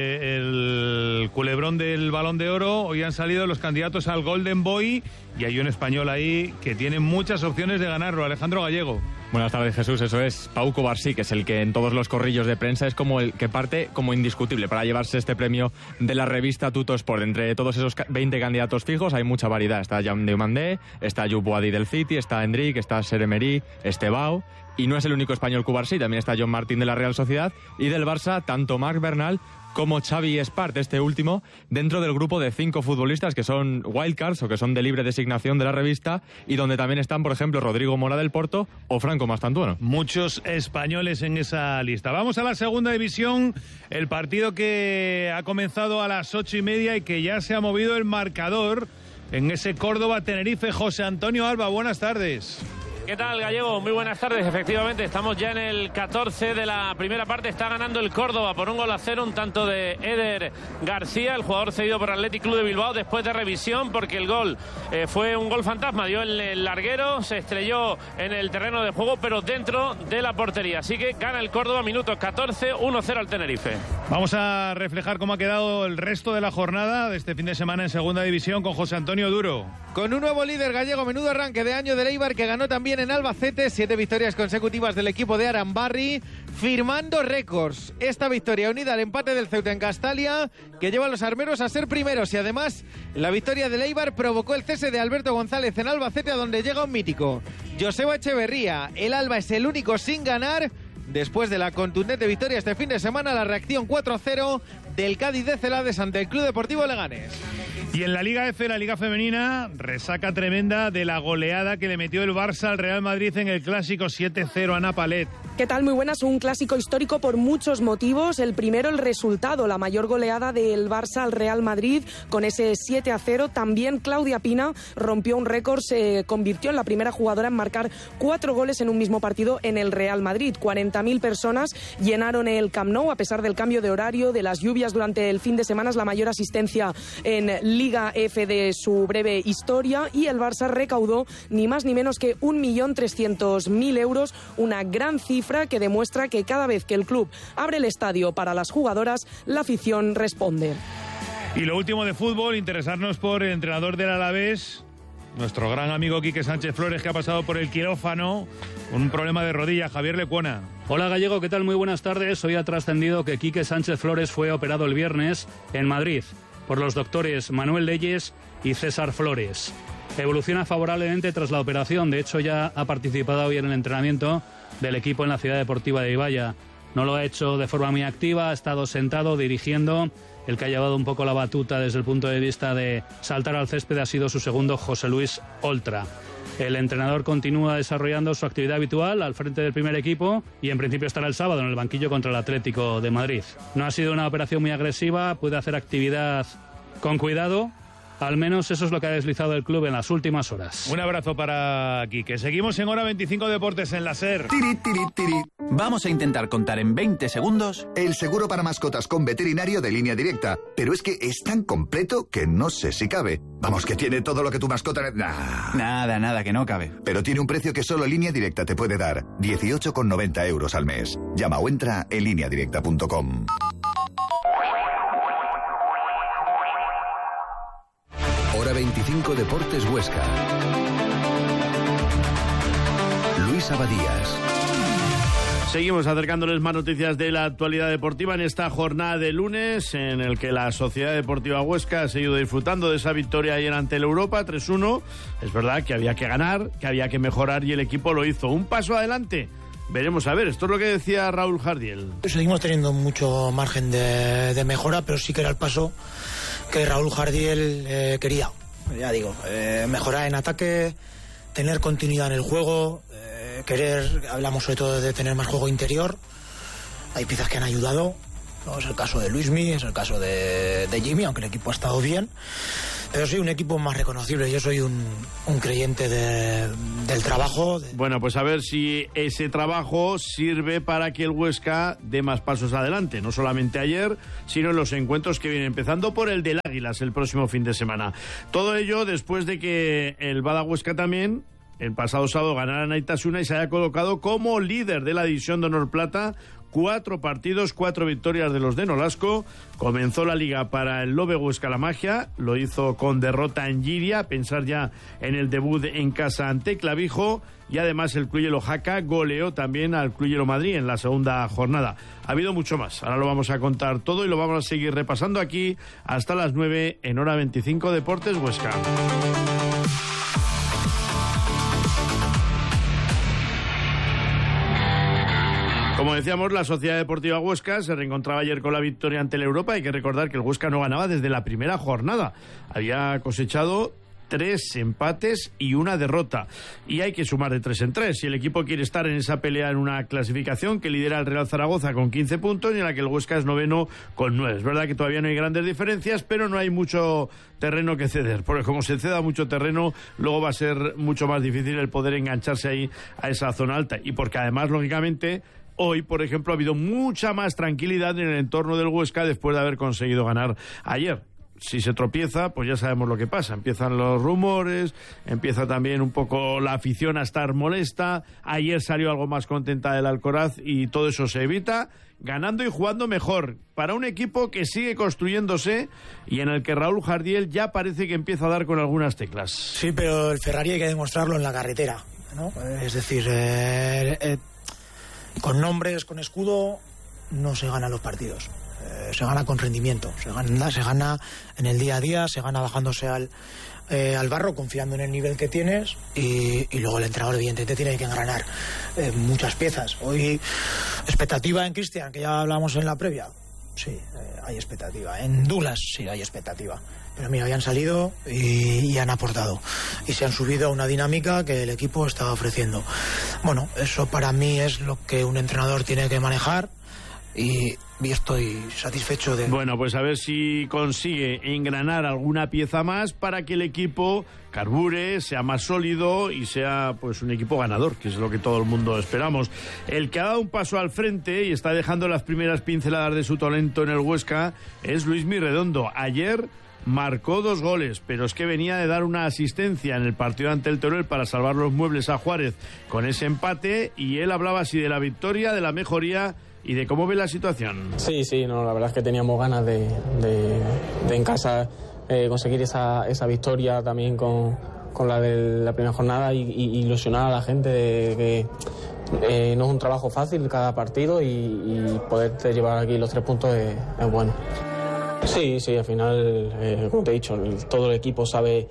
del culebrón del Balón de Oro, hoy han salido los candidatos al Golden Boy y hay un español ahí que tiene muchas opciones de ganarlo. Alejandro Gallego. Buenas tardes, Jesús. Eso es Pau Covarsí, que es el que en todos los corrillos de prensa es como el que parte como indiscutible para llevarse este premio de la revista Tutto Sport. Entre todos esos veinte candidatos fijos hay mucha variedad. Está Jaume Diomandé, está Youp Boadi del City, está Endrick, está Ser Emery, Estebao. Y no es el único español Covarsí, también está John Martín de la Real Sociedad, y del Barça tanto Marc Bernal como Xavi Espart, este último, dentro del grupo de cinco futbolistas que son wildcards o que son de libre designación de la revista, y donde también están, por ejemplo, Rodrigo Mora del Porto o Franco Mastantuono. Muchos españoles en esa lista. Vamos a la segunda división, el partido que ha comenzado a las ocho y media y que ya se ha movido el marcador en ese Córdoba-Tenerife. José Antonio Alba, buenas tardes. ¿Qué tal, Gallego? Muy buenas tardes. Efectivamente, estamos ya en el catorce de la primera parte. Está ganando el Córdoba por un gol a cero, un tanto de Eder García, el jugador cedido por Athletic Club de Bilbao, después de revisión, porque el gol eh, fue un gol fantasma. Dio el, el larguero, se estrelló en el terreno de juego, pero dentro de la portería. Así que gana el Córdoba, minuto catorce, uno cero al Tenerife. Vamos a reflejar cómo ha quedado el resto de la jornada de este fin de semana en segunda división con José Antonio Duro. Con un nuevo líder gallego, menudo arranque de año del Eibar, que ganó también en Albacete, siete victorias consecutivas del equipo de Arambarri, firmando récords. Esta victoria unida al empate del Ceuta en Castalia, que lleva a los armeros a ser primeros, y además la victoria del Eibar provocó el cese de Alberto González en Albacete, a donde llega un mítico, Joseba Echeverría. El Alba es el único sin ganar. Después de la contundente victoria este fin de semana, la reacción cuatro cero del Cádiz de Celades ante el Club Deportivo Leganés. Y en la Liga F, la Liga Femenina, resaca tremenda de la goleada que le metió el Barça al Real Madrid en el clásico siete cero a Napalet. ¿Qué tal? Muy buenas. Un clásico histórico por muchos motivos. El primero, el resultado, la mayor goleada del Barça al Real Madrid con ese siete a cero. También Claudia Pina rompió un récord, se convirtió en la primera jugadora en marcar cuatro goles en un mismo partido en el Real Madrid. cuarenta mil personas llenaron el Camp Nou a pesar del cambio de horario, de las lluvias durante el fin de semana. Es la mayor asistencia en Liga F de su breve historia, y el Barça recaudó ni más ni menos que un millón trescientos mil euros, una gran cifra que demuestra que cada vez que el club abre el estadio para las jugadoras, la afición responde. Y lo último de fútbol, interesarnos por el entrenador del Alavés, nuestro gran amigo Quique Sánchez Flores, que ha pasado por el quirófano con un problema de rodilla. Javier Lecuona. Hola, Gallego, ¿qué tal? Muy buenas tardes. Hoy ha trascendido que Quique Sánchez Flores fue operado el viernes en Madrid por los doctores Manuel Leyes y César Flores. Evoluciona favorablemente tras la operación. De hecho, ya ha participado hoy en el entrenamiento del equipo en la Ciudad Deportiva de Ibaya. No lo ha hecho de forma muy activa, ha estado sentado dirigiendo. El que ha llevado un poco la batuta desde el punto de vista de saltar al césped ha sido su segundo, José Luis Oltra. El entrenador continúa desarrollando su actividad habitual al frente del primer equipo y en principio estará el sábado en el banquillo contra el Atlético de Madrid. No ha sido una operación muy agresiva, puede hacer actividad con cuidado. Al menos eso es lo que ha deslizado el club en las últimas horas. Un abrazo para Quique. Seguimos en Hora veinticinco Deportes en la SER. Tiri, tiri, tiri. Vamos a intentar contar en veinte segundos el seguro para mascotas con veterinario de Línea Directa. Pero es que es tan completo que no sé si cabe. Vamos, que tiene todo lo que tu mascota... Nah. Nada, nada, que no cabe. Pero tiene un precio que solo Línea Directa te puede dar. dieciocho con noventa euros al mes. Llama o entra en línea directa punto com. Hora veinticinco Deportes Huesca. Luis Abadías. Seguimos acercándoles más noticias de la actualidad deportiva en esta jornada de lunes en el que la Sociedad Deportiva Huesca ha seguido disfrutando de esa victoria ayer ante el Europa tres uno. Es verdad que había que ganar, que había que mejorar y el equipo lo hizo. Un paso adelante. Veremos a ver, esto es lo que decía Raúl Jardiel. Seguimos teniendo mucho margen de, de mejora, pero sí que era el paso que Raúl Jardiel eh, quería. Ya digo, eh, mejorar en ataque, tener continuidad en el juego, eh, querer, hablamos sobre todo de tener más juego interior. Hay piezas que han ayudado, ¿no? Es el caso de Luismi, es el caso de, de Jimmy, aunque el equipo ha estado bien. Pero sí, un equipo más reconocible. Yo soy un, un creyente de, del trabajo. De... Bueno, pues a ver si ese trabajo sirve para que el Huesca dé más pasos adelante. No solamente ayer, sino en los encuentros que vienen, empezando por el del Águilas el próximo fin de semana. Todo ello después de que el Bada Huesca también, el pasado sábado, ganara a Naitasuna y se haya colocado como líder de la División de Honor Plata. Cuatro partidos, cuatro victorias de los de Nolasco. Comenzó la liga para el Lobe Huesca La Magia. Lo hizo con derrota en Giria. Pensar ya en el debut en casa ante Clavijo. Y además el Cluyelo Jaca goleó también al Cluyelo Madrid en la segunda jornada. Ha habido mucho más. Ahora lo vamos a contar todo y lo vamos a seguir repasando aquí hasta las nueve en Hora veinticinco Deportes Huesca. Como decíamos, la Sociedad Deportiva Huesca se reencontraba ayer con la victoria ante el Europa. Hay que recordar que el Huesca no ganaba desde la primera jornada. Había cosechado tres empates y una derrota. Y hay que sumar de tres en tres. Si el equipo quiere estar en esa pelea en una clasificación que lidera el Real Zaragoza con quince puntos y en la que el Huesca es noveno con nueve. Es verdad que todavía no hay grandes diferencias, pero no hay mucho terreno que ceder. Porque como se ceda mucho terreno, luego va a ser mucho más difícil el poder engancharse ahí a esa zona alta. Y porque además, lógicamente, hoy, por ejemplo, ha habido mucha más tranquilidad en el entorno del Huesca después de haber conseguido ganar ayer. Si se tropieza, pues ya sabemos lo que pasa. Empiezan los rumores, empieza también un poco la afición a estar molesta. Ayer salió algo más contenta del Alcoraz y todo eso se evita, ganando y jugando mejor para un equipo que sigue construyéndose y en el que Raúl Jardiel ya parece que empieza a dar con algunas teclas. Sí, pero el Ferrari hay que demostrarlo en la carretera, ¿no? Es decir, eh, eh, con nombres, con escudo, no se ganan los partidos. Eh, se gana con rendimiento, se gana, se gana en el día a día, se gana bajándose al, eh, al barro, confiando en el nivel que tienes y, y luego el entrenador evidentemente tiene que engranar eh, muchas piezas. Hoy, expectativa en Cristian, que ya hablamos en la previa. Sí, eh, hay expectativa. En Douglas sí hay expectativa. Pero mira, habían salido y, y han aportado. Y se han subido a una dinámica que el equipo está ofreciendo. Bueno, eso para mí es lo que un entrenador tiene que manejar y, y estoy satisfecho de... Bueno, pues a ver si consigue engranar alguna pieza más para que el equipo carbure, sea más sólido y sea pues un equipo ganador, que es lo que todo el mundo esperamos. El que ha dado un paso al frente y está dejando las primeras pinceladas de su talento en el Huesca es Luismi Redondo. Ayer marcó dos goles, pero es que venía de dar una asistencia en el partido ante el Teruel para salvar los muebles a Juárez con ese empate, y él hablaba así de la victoria, de la mejoría y de cómo ve la situación. Sí, sí, no, la verdad es que teníamos ganas de, de, de en casa eh, conseguir esa, esa victoria también con, con la de la primera jornada y, y ilusionar a la gente de que eh, no es un trabajo fácil cada partido y, y poderte llevar aquí los tres puntos es, es bueno. Sí, sí, al final, eh, como te he dicho, todo el equipo sabe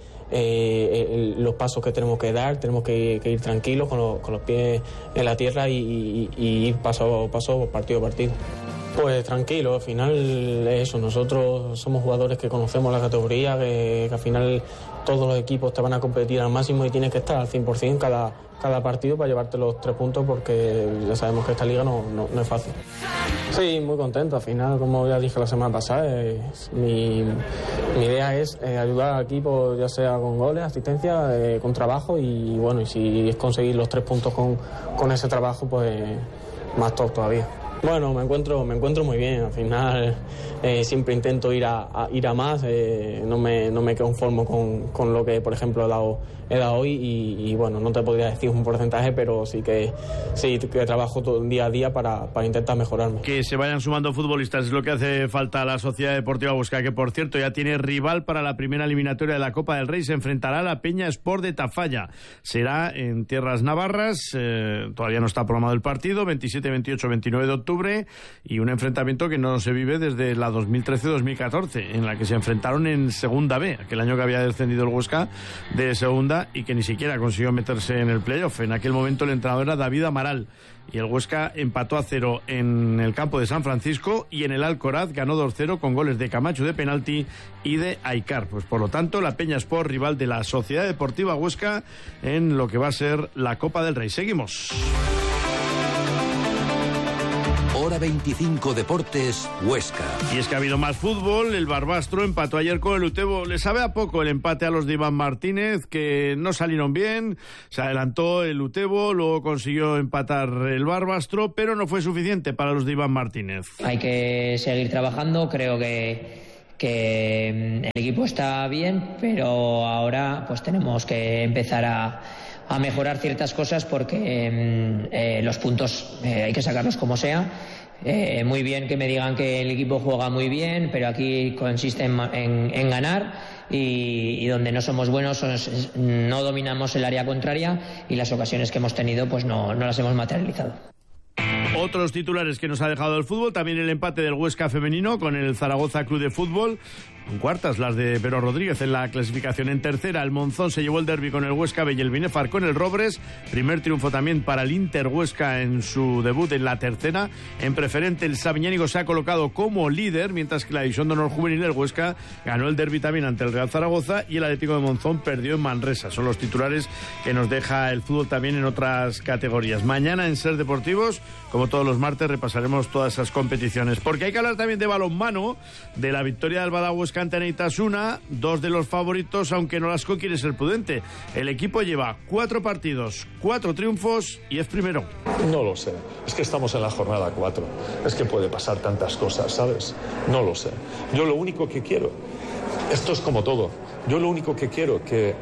eh, el, los pasos que tenemos que dar, tenemos que, que ir tranquilos, con, lo, con los pies en la tierra y, y, y ir paso a paso, partido a partido. Pues tranquilo, al final es eso, nosotros somos jugadores que conocemos la categoría, que, que al final todos los equipos te van a competir al máximo y tienes que estar al cien por ciento cada, cada partido para llevarte los tres puntos, porque ya sabemos que esta liga no, no, no es fácil. Sí, muy contento, al final, como ya dije la semana pasada, es, mi, mi idea es eh, ayudar al equipo, ya sea con goles, asistencia, eh, con trabajo, y bueno, y si es conseguir los tres puntos con, con ese trabajo, pues más top todavía. Bueno, me encuentro, me encuentro muy bien. Al final eh, siempre intento ir a, a ir a más. Eh, no me, no me conformo con, con lo que, por ejemplo, he dado, he dado hoy. Y, y bueno, no te podría decir un porcentaje, pero sí que sí que trabajo todo día a día para, para intentar mejorarme. Que se vayan sumando futbolistas es lo que hace falta a la Sociedad Deportiva Huesca, que por cierto ya tiene rival para la primera eliminatoria de la Copa del Rey. Se enfrentará a la Peña Sport de Tafalla. Será en tierras navarras. Eh, todavía no está programado el partido. veintisiete, veintiocho, veintinueve de octubre. Y un enfrentamiento que no se vive desde la dos mil trece dos mil catorce, en la que se enfrentaron en Segunda B, aquel año que había descendido el Huesca de Segunda y que ni siquiera consiguió meterse en el playoff. En aquel momento el entrenador era David Amaral y el Huesca empató a cero en el campo de San Francisco, y en el Alcoraz ganó dos cero con goles de Camacho de penalti y de Aicar. Pues por lo tanto la Peña Sport, rival de la Sociedad Deportiva Huesca en lo que va a ser la Copa del Rey. Seguimos. Hora veinticinco Deportes, Huesca. Y es que ha habido más fútbol. El Barbastro empató ayer con el Utebo. Le sabe a poco el empate a los de Iván Martínez, que no salieron bien. Se adelantó el Utebo, luego consiguió empatar el Barbastro, pero no fue suficiente para los de Iván Martínez. Hay que seguir trabajando. Creo que, que el equipo está bien, pero ahora pues tenemos que empezar a... a mejorar ciertas cosas, porque eh, los puntos eh, hay que sacarlos como sea. Eh, muy bien que me digan que el equipo juega muy bien, pero aquí consiste en, en, en ganar, y, y donde no somos buenos es, no dominamos el área contraria, y las ocasiones que hemos tenido pues no, no las hemos materializado. Otros titulares que nos ha dejado el fútbol, también el empate del Huesca femenino con el Zaragoza Club de Fútbol. En cuartas las de Vero Rodríguez en la clasificación. En tercera el Monzón se llevó el derbi con el Huesca B y el Binefar con el Robres. Primer triunfo también para el Inter Huesca en su debut en la tercera. En preferente el Sabiñánigo se ha colocado como líder, mientras que la división de honor juvenil, el Huesca ganó el derbi también ante el Real Zaragoza, y el Atlético de Monzón perdió en Manresa. Son los titulares que nos deja el fútbol también en otras categorías. Mañana en Ser Deportivos, como todos los martes, repasaremos todas esas competiciones, porque hay que hablar también de balonmano, de la victoria del Badajoz ante Neitasuna, dos de los favoritos, aunque Nolasco quiere ser prudente. El equipo lleva cuatro partidos, cuatro triunfos y es primero. No lo sé, es que estamos en la jornada cuatro, es que puede pasar tantas cosas, ¿sabes? No lo sé. Yo lo único que quiero, esto es como todo, yo lo único que quiero que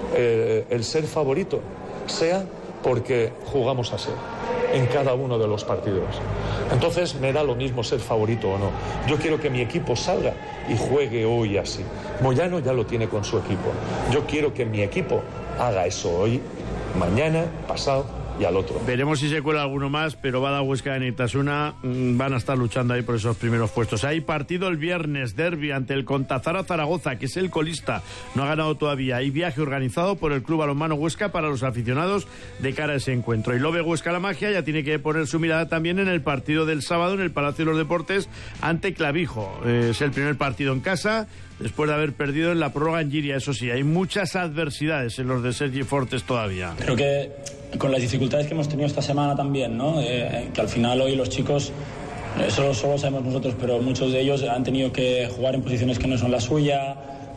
eh, el ser favorito sea porque jugamos así en cada uno de los partidos. Entonces me da lo mismo ser favorito o no. Yo quiero que mi equipo salga y juegue hoy así. Moyano ya lo tiene con su equipo. Yo quiero que mi equipo haga eso hoy, mañana, pasado y al otro. Veremos si se cuela alguno más, pero Bada, Huesca y Neitasuna mmm, van a estar luchando ahí por esos primeros puestos. Hay partido el viernes, derbi ante el Contazara Zaragoza, que es el colista, no ha ganado todavía. Hay viaje organizado por el Club Balonmano Huesca para los aficionados de cara a ese encuentro. Y Lobe Huesca La Magia ya tiene que poner su mirada también en el partido del sábado en el Palacio de los Deportes ante Clavijo. Eh, es el primer partido en casa, después de haber perdido en la prórroga en Giria. Eso sí, hay muchas adversidades en los de Sergi Fortes todavía. Creo que con las dificultades que hemos tenido esta semana también, ¿no? Eh, que al final hoy los chicos, eh, solo, solo sabemos nosotros, pero muchos de ellos han tenido que jugar en posiciones que no son la suya,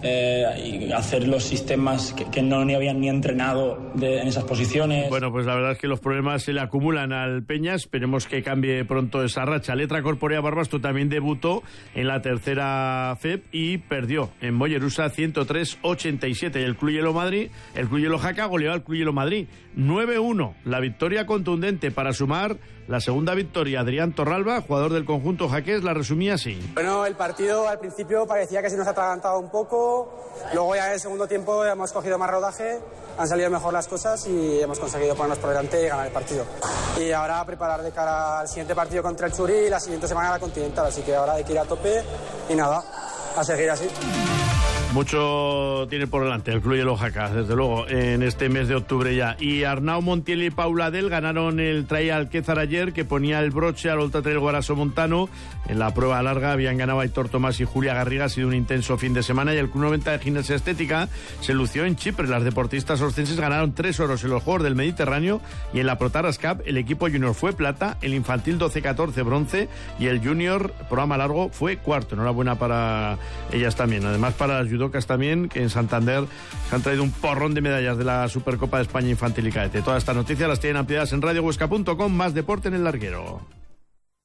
eh, y hacer los sistemas que, que no ni habían ni entrenado de, en esas posiciones. Bueno, pues la verdad es que los problemas se le acumulan al Peña. Esperemos que cambie pronto esa racha. Letra Corporea Barbastro también debutó en la tercera F E P y perdió en Mollerusa ciento tres a ochenta y siete. Y el Club Hielo Madrid, el Club Hielo Jaca goleó al Club Hielo Madrid nueve uno. La victoria contundente para sumar la segunda victoria. Adrián Torralba, jugador del conjunto jaqués, la resumía así. Bueno, el partido al principio parecía que se nos ha atragantado un poco, luego ya en el segundo tiempo hemos cogido más rodaje, han salido mejor las cosas y hemos conseguido ponernos por delante y ganar el partido. Y ahora a preparar de cara al siguiente partido contra el Churi y la siguiente semana la Continental, así que ahora hay que ir a tope y nada, a seguir así. Mucho tiene por delante el Club Hielo Jaca, desde luego, en este mes de octubre ya. Y Arnau Montiel y Paula Del ganaron el Trail Alquézar ayer, que ponía el broche al Ultra Trail Guaraso Montano. En la prueba larga habían ganado Aitor Tomás y Julia Garriga. Ha sido un intenso fin de semana. Y el Club noventa de Gimnasia Estética se lució en Chipre. Las deportistas oscenses ganaron tres oros en los Juegos del Mediterráneo. Y en la Protaras Cup el equipo junior fue plata, el infantil doce catorce bronce y el junior programa largo fue cuarto. Enhorabuena para ellas también. Además para las judocas también, que en Santander se han traído un porrón de medallas de la Supercopa de España Infantil y Cadete. Todas estas noticias las tienen ampliadas en radio huesca punto com. Más deporte en el larguero.